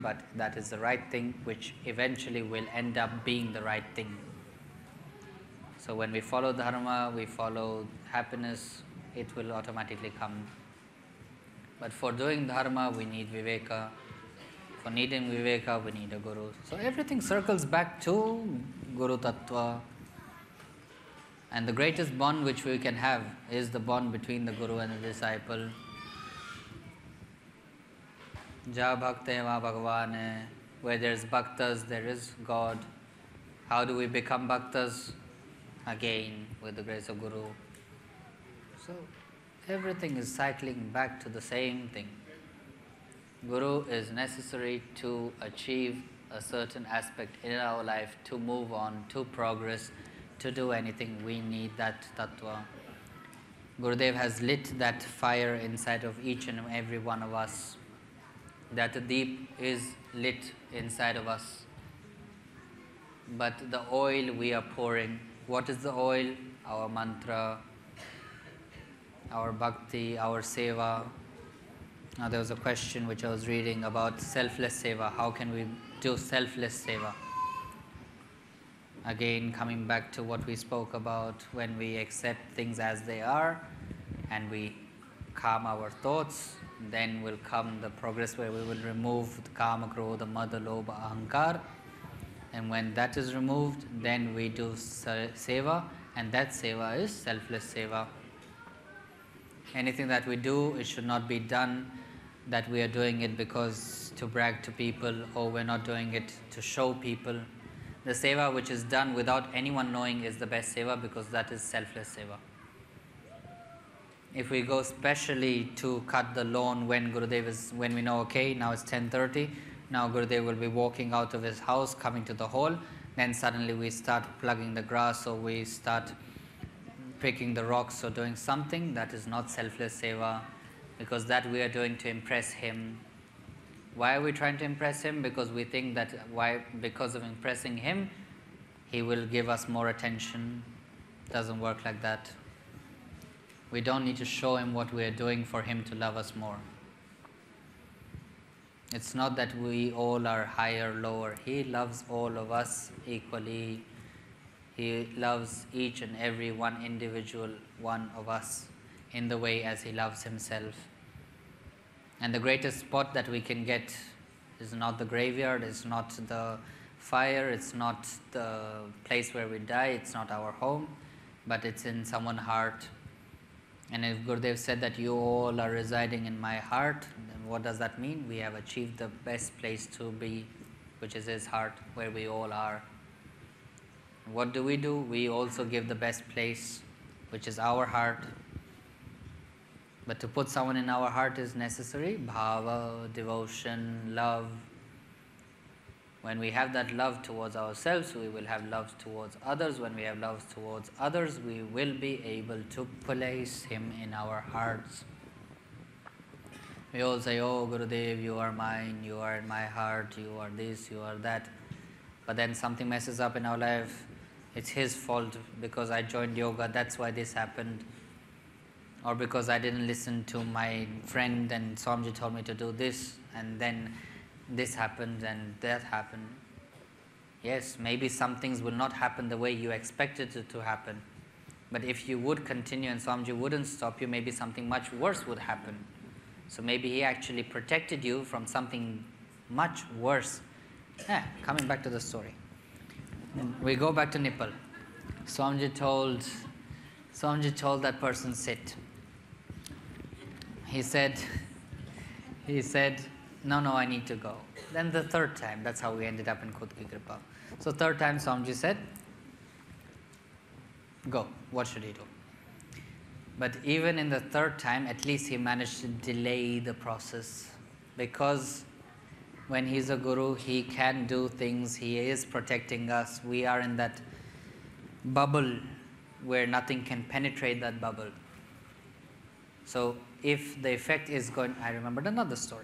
but that is the right thing, which eventually will end up being the right thing. So when we follow dharma, we follow happiness, it will automatically come. But for doing dharma, we need viveka. For needing viveka, we need a guru. So everything circles back to Guru Tattva. And the greatest bond which we can have is the bond between the guru and the disciple. Ja bhakte va bhagwan hai. Where there is bhaktas, there is God. How do we become bhaktas? Again, with the grace of Guru. So, everything is cycling back to the same thing. Guru is necessary to achieve a certain aspect in our life, to move on, to progress, to do anything. We need that tattva. Gurudev has lit that fire inside of each and every one of us. That deep is lit inside of us. But the oil we are pouring, what is the oil? Our mantra, our bhakti, our seva. Now there was a question which I was reading about selfless seva. How can we do selfless seva? Again, coming back to what we spoke about, when we accept things as they are and we calm our thoughts, then will come the progress where we will remove the kama, krodha, mada, lobha, ahankar. And when that is removed, then we do seva, and that seva is selfless seva. Anything that we do, it should not be done that we are doing it because to brag to people, or we're not doing it to show people. The seva which is done without anyone knowing is the best seva, because that is selfless seva. If we go specially to cut the lawn when Gurudev is, when we know, okay, now it's 10:30, now Gurudev will be walking out of his house, coming to the hall, then suddenly we start plugging the grass, or we start picking the rocks, or doing something, that is not selfless seva, because that we are doing to impress him. Why are we trying to impress him? Because we think that because of impressing him, he will give us more attention. Doesn't work like that. We don't need to show him what we are doing for him to love us more. It's not that we all are higher, lower. He loves all of us equally. He loves each and every one individual one of us in the way as he loves himself. And the greatest spot that we can get is not the graveyard, it's not the fire, it's not the place where we die, it's not our home, but it's in someone's heart. And if Gurudev said that you all are residing in my heart, then what does that mean? We have achieved the best place to be, which is his heart, where we all are. What do? We also give the best place, which is our heart. But to put someone in our heart is necessary. Bhava, devotion, love. When we have that love towards ourselves, we will have love towards others. When we have love towards others, we will be able to place him in our hearts. We all say, oh Gurudev, you are mine, you are in my heart, you are this, you are that. But then something messes up in our life. It's his fault because I joined yoga, that's why this happened. Or because I didn't listen to my friend and Swamiji told me to do this, and then this happened and that happened. Yes, maybe some things will not happen the way you expected it to happen. But if you would continue and Swamiji wouldn't stop you, maybe something much worse would happen. So maybe he actually protected you from something much worse. Coming back to the story. We go back to Nipal. Swamiji told that person, sit. He said, no, I need to go. Then the third time, that's how we ended up in Khud Ki Kripa. So third time Swamiji said, go, what should he do? But even in the third time, at least he managed to delay the process, because when he's a guru, he can do things, he is protecting us. We are in that bubble where nothing can penetrate that bubble. So if the effect is going, I remembered another story.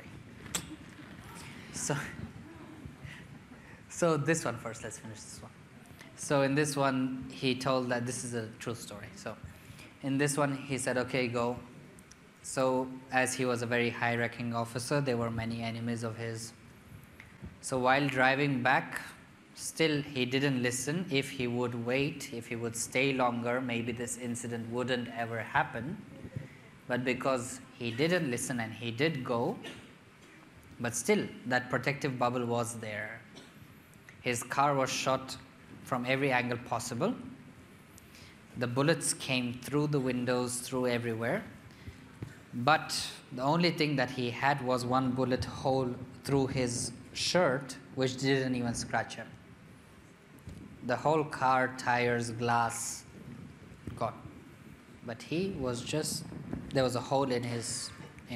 So this one first, let's finish this one. So in this one, he told that this is a true story. So in this one, he said, okay, go. So as he was a very high-ranking officer, there were many enemies of his. So while driving back, still he didn't listen. If he would wait, if he would stay longer, maybe this incident wouldn't ever happen. But because he didn't listen and he did go, but still that protective bubble was there. His car was shot from every angle possible. The bullets came through the windows, through everywhere. But the only thing that he had was one bullet hole through his shirt, which didn't even scratch him. The whole car, tires, glass, gone. But he was just, there was a hole in his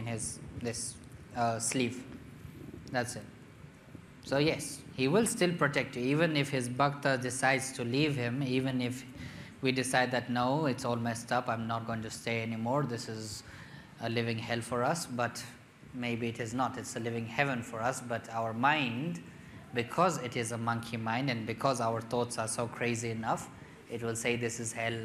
sleeve. That's it. So yes, he will still protect you, even if his bhakta decides to leave him, even if we decide that no, it's all messed up, I'm not going to stay anymore, this is a living hell for us, but maybe it is not, it's a living heaven for us. But our mind, because it is a monkey mind and because our thoughts are so crazy enough, it will say this is hell.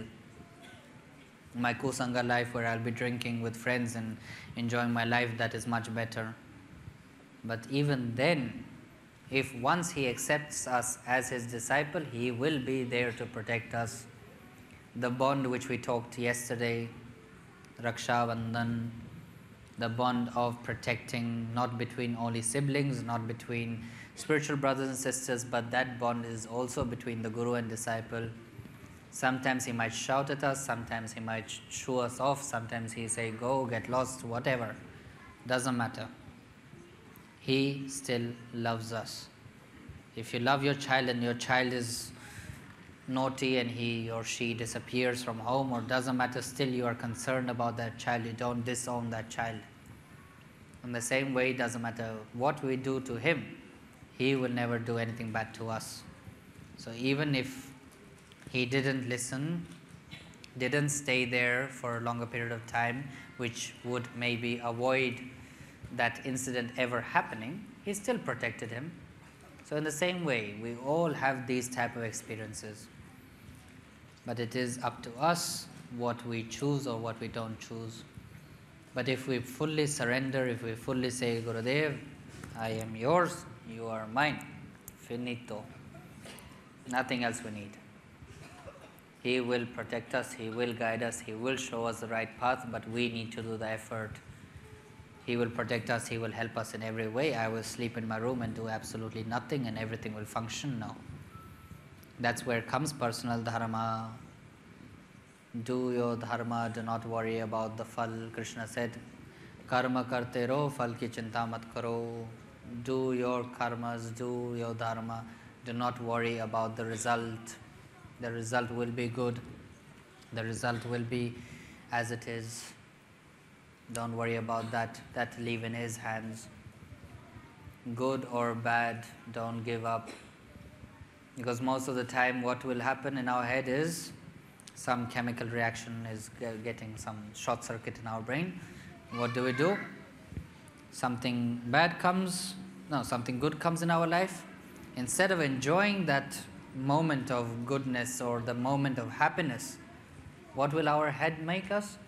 My kusanga life where I'll be drinking with friends and enjoying my life, that is much better. But even then, if once he accepts us as his disciple, he will be there to protect us. The bond which we talked yesterday, Raksha Bandhan, the bond of protecting, not between only siblings, not between spiritual brothers and sisters, but that bond is also between the Guru and disciple. Sometimes he might shout at us, sometimes he might shoo us off, sometimes he say, go, get lost, whatever. Doesn't matter. He still loves us. If you love your child and your child is naughty and he or she disappears from home, or doesn't matter, still you are concerned about that child, you don't disown that child. In the same way, it doesn't matter what we do to him, he will never do anything bad to us. So even if he didn't listen, didn't stay there for a longer period of time, which would maybe avoid that incident ever happening, he still protected him. So in the same way, we all have these type of experiences. But it is up to us what we choose or what we don't choose. But if we fully surrender, if we fully say, Gurudev, I am yours, you are mine, finito, nothing else we need. He will protect us, he will guide us, he will show us the right path, but we need to do the effort. He will protect us, he will help us in every way. I will sleep in my room and do absolutely nothing and everything will function. No. That's where comes personal dharma. Do your dharma, do not worry about the phal. Krishna said, karma karte raho, phal ki chinta mat karo. Do your karmas, do your dharma. Do not worry about the result. The result will be good. The result will be as it is. Don't worry about that. That leave in his hands. Good or bad, don't give up. Because most of the time what will happen in our head is some chemical reaction is getting some short circuit in our brain. What do? Something bad comes, no, something good comes in our life. Instead of enjoying that moment of goodness or the moment of happiness, what will our head make us?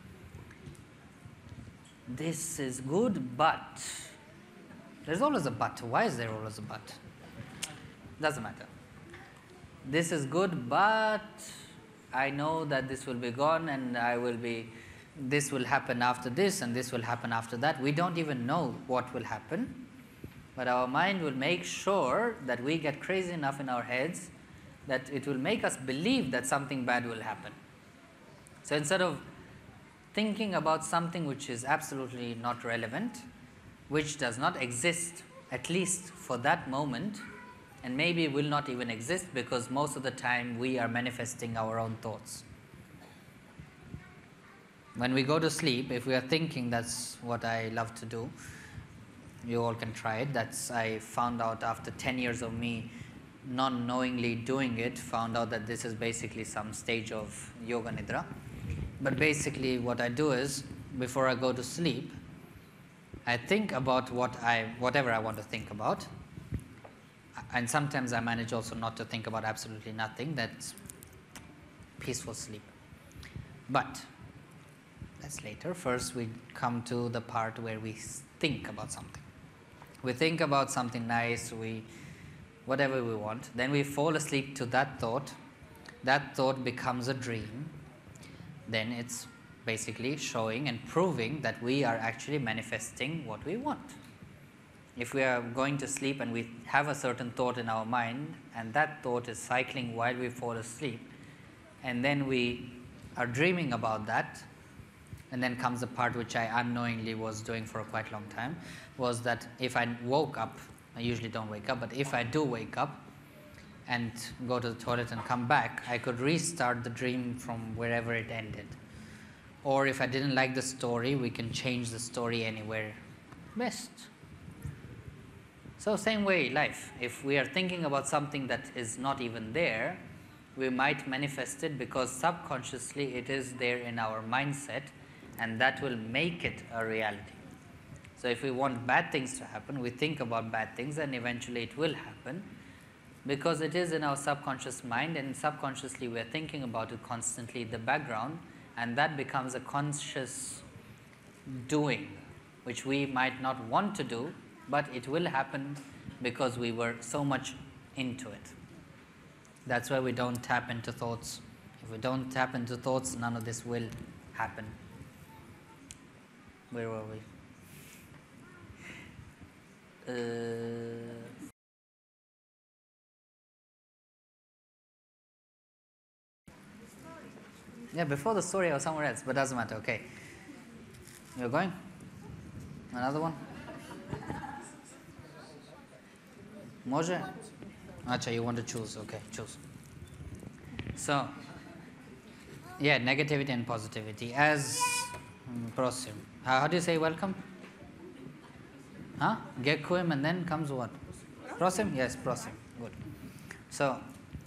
This is good, but there's always a but. Why is there always a but? Doesn't matter. This is good, but I know that this will be gone and this will happen after this and this will happen after that. We don't even know what will happen, but our mind will make sure that we get crazy enough in our heads that it will make us believe that something bad will happen. So instead of thinking about something which is absolutely not relevant, which does not exist, at least for that moment, and maybe will not even exist because most of the time we are manifesting our own thoughts. When we go to sleep, if we are thinking, that's what I love to do, you all can try it. I found out after 10 years of me non-knowingly doing it, found out that this is basically some stage of yoga nidra. But basically what I do is, before I go to sleep, I think about whatever I want to think about. And sometimes I manage also not to think about absolutely nothing. That's peaceful sleep. But that's later. First we come to the part where we think about something. We think about something nice, we whatever we want, then we fall asleep to that thought becomes a dream, then it's basically showing and proving that we are actually manifesting what we want. If we are going to sleep and we have a certain thought in our mind, and that thought is cycling while we fall asleep, and then we are dreaming about that, and then comes the part which I unknowingly was doing for a quite long time, was that if I woke up, I usually don't wake up, but if I do wake up and go to the toilet and come back, I could restart the dream from wherever it ended. Or if I didn't like the story, we can change the story anywhere best. So same way life, if we are thinking about something that is not even there, we might manifest it because subconsciously it is there in our mindset, and that will make it a reality. So if we want bad things to happen, we think about bad things, and eventually it will happen because it is in our subconscious mind, and subconsciously we are thinking about it constantly in the background, and that becomes a conscious doing which we might not want to do, but it will happen because we were so much into it. That's why we don't tap into thoughts. If we don't tap into thoughts, none of this will happen. Where were we? Yeah, before the story I was somewhere else, but doesn't matter. Okay. You're going? Another one? Može? Acha, you want to choose. Okay, choose. So, yeah, negativity and positivity. As prosim. How do you say welcome? Huh? Gekuim, and then comes what? Prosim? Yes, prosim. Good. So,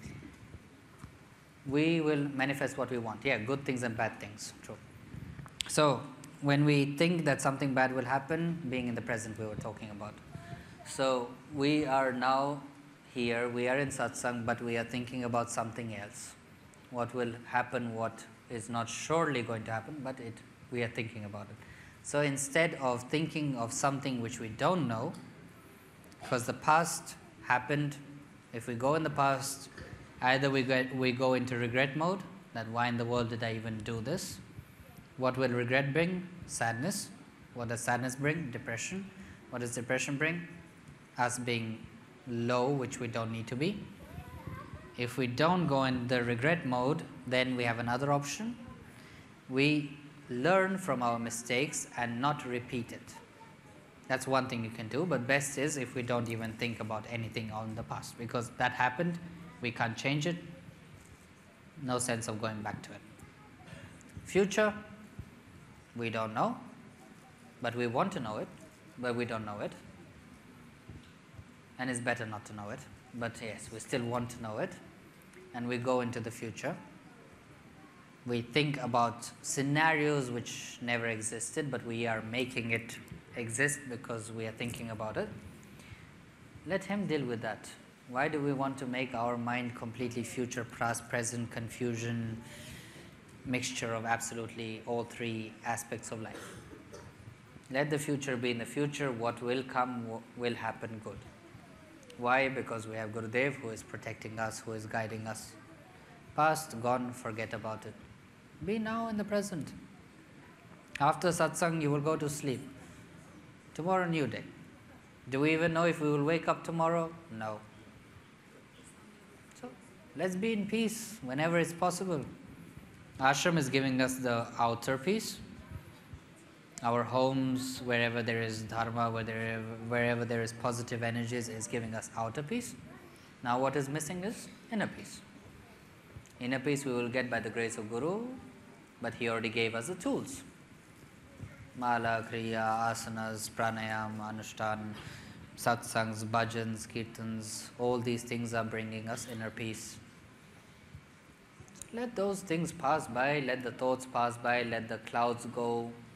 we will manifest what we want. Yeah, good things and bad things. True. So, when we think that something bad will happen, being in the present we were talking about. So, we are now here, we are in satsang, but we are thinking about something else. What will happen, what is not surely going to happen, but we are thinking about it. So, instead of thinking of something which we don't know, because the past happened, if we go in the past, either we go into regret mode, that why in the world did I even do this? What will regret bring? Sadness. What does sadness bring? Depression. What does depression bring? Us being low, which we don't need to be. If we don't go in the regret mode, then we have another option. We learn from our mistakes and not repeat it. That's one thing you can do, but best is if we don't even think about anything on the past, because that happened, we can't change it, no sense of going back to it. Future, we don't know, but we want to know it, but we don't know it. And it's better not to know it, but yes, we still want to know it, and we go into the future. We think about scenarios which never existed, but we are making it exist because we are thinking about it. Let him deal with that. Why do we want to make our mind completely future, past, present, confusion, mixture of absolutely all three aspects of life? Let the future be in the future. What will come will happen good. Why? Because we have Gurudev who is protecting us, who is guiding us. Past, gone, forget about it. Be now in the present. After satsang, you will go to sleep. Tomorrow, new day. Do we even know if we will wake up tomorrow? No. So, let's be in peace whenever it's possible. Ashram is giving us the outer peace. Our homes, wherever there is dharma, wherever there is positive energies, is giving us outer peace. Now what is missing is inner peace. Inner peace we will get by the grace of Guru, but he already gave us the tools. Mala, Kriya, Asanas, Pranayam, Anushthan, Satsangs, Bhajans, Kirtans, all these things are bringing us inner peace. Let those things pass by, let the thoughts pass by, let the clouds go,